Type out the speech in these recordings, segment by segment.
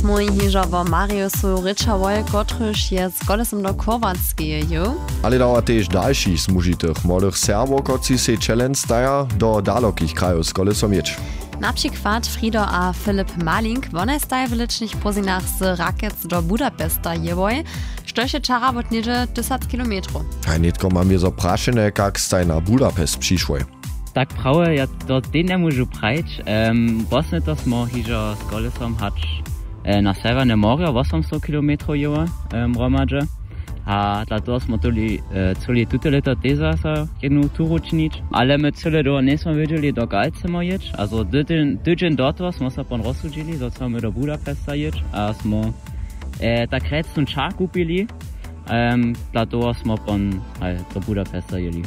Mój hižowo Mariusu Ryczałoj, kotryż je z kolesom do Chorwatskeje. Ale dała też dalszych smužitych młodych Serbów, koci se challenge staja do dalekich krajów z kolesom mieć. Na przykład Frido a Filip Malink, one staje w licznych pozinach z Rakiec do Budapesta jeboj, što się czara od niedzie 10 kilometrów. A nitko mam je zapraszene, jak staj na Budapest przyszłej. Tak prawie, ja do tej nie mogę prejść. Właśnie to smo hižo z kolesom hać na Severne Morje 800 kilometrów jeba romadže. A dlatego smo celi tute leta teza sa jednu turu činić. Ale my cele do nismo wiedzieli, do Galt chcemy jeć. Also tydzień do toho smo se pon rozsudili, so chcemy do Budapesta jeć. A smo tak krecnu čar kupili. Dlatego smo pon do Budapesta jeli.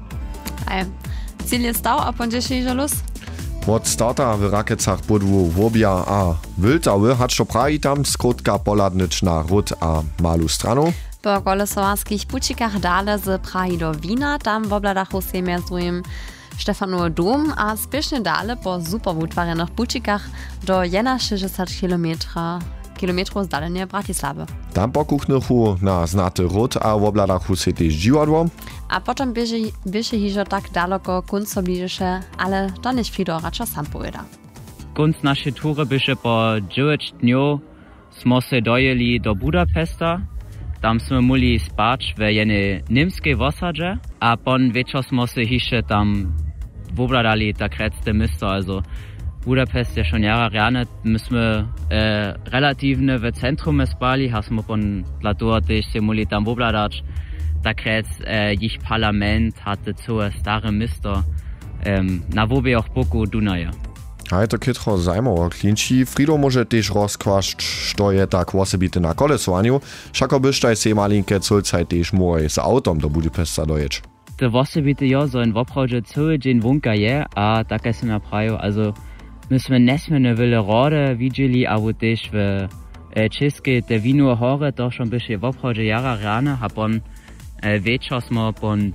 Cíl je stał, a pon dzisiejszy luz? Od starta w Rakiecach budwu Wobia a Wyltawy, hacz to prawi tam skrótka poladnyć na Rud a Malu stranu. Po kolesowarskich pucikach dale z Prahi do Wina, tam w obladachu se miezujem Stefanowy dom, a spiesznie dale po super utwarzonych pucikach do 61 kilometrów zdalenie Bratislawy. Tam po kuchnychu na znaty Rud a w obladachu se też dziwadło. A potem bieže hižo tak daleko kunco bliższe, ale to nie Frido raczej sam pojeda. Kunc nasze tury byše po 9 dniów smo se dojeli do Budapesta. Tam smo mogli spać w jednej niemskiej wosadze, a pon wieczór smo se hiše tam wobladali tak recte misto, also Budapest je schon jara rane, myśmy relatywnie w centrum spali, a smo pon dlatego też se mogli tam wobladać. Tak rec ich parlament hatte całe stare misto na wobie auch boku Dunaja. A to kitro zajmowo klinči. Frido może też rozkłaszcz, što je tak osobite na kolesowaniu, všako byštaj se malinke culcaj też mój z autom do Budapesta dojeć. To osobite jo, so in woprawdźe cały dzień wunka je, a tak sam naprawił, also myśmy nesmierne wiele rode widzieli, a też w Českej te Wiener Hore, to schon byše woprawdźe jara rane, a pon wieczór smo pon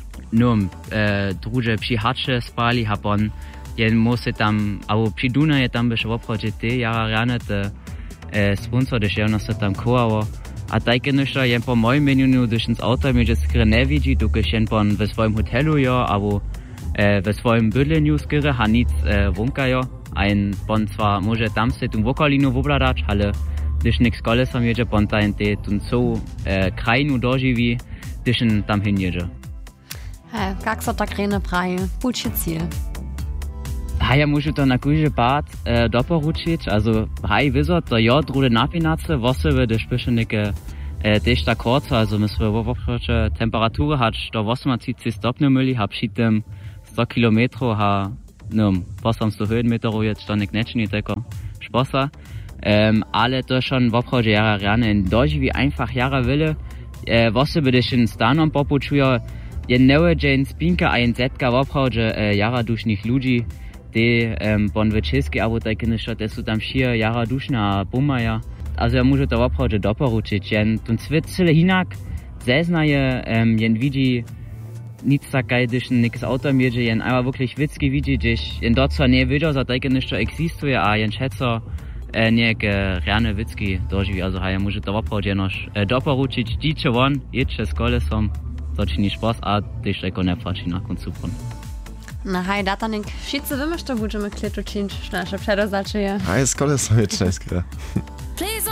drugie przyhacze spali, a pon jen musi tam, albo przy Dunaje tam byše woprawdźe te jara rane, te sponsor, też ja nas tam kołało. A tak jeszcze jen po moim menu, gdyż z auta mnie skry nie widzi, dokąd jen pon w swoim hotelu jo, albo w swoim bydleniu skry, a nic wunka jo. Ein pon zwar może tam se tum wokalinu wobladać, ale gdyż nikt z kolesem jedzie, pon tajen te tum co krajinu doživí, gdyż tam hin jedzie. Jak so tak rene praje? Pući cíl. Ja muszę to na kujże bad doporučić, also wizo, to jo drude napinace, wosowe, gdyż byše neke też tak kurzo, also myśmy woprawdźe temperatury hać do 38 stopni myli, a przy tym 100 kilometrów, a posam 100 Höhenmeterów jetzt to nik nečini tako šposa. Ale to schon woprawdźe jara rane, doživí einfach jara wille, wosobe, gdyż stanom popučujo, jen neue Jane Spinka a jen zetka woprawdźe jara dušnych ludzi, te pon w Českej, albo tak jeszcze te są tam schier jara dušna bumaja. Also ja muszę to woprawdźe doporučić, jen tun cvet cyle hinak zeznaje, jen widzi nic takaj, gdyż nikt z autem jedzie, jen aber wirklich witzki widzi, gdyż jen dort zwar nie wiedział, że takie jeszcze existuje, a jen schätzo niejakie reane witzki doživí, also ja muszę to woprawdźe noch doporučić, dziče won, jedźcie z kolesom, to čini špos, a też tako ne prači na koncu pon. Na haj datanik, wszyscy wiemy, że będziemy kletu czynić, że nasze przedoznaczy je. A jest kolesom wieczne skry.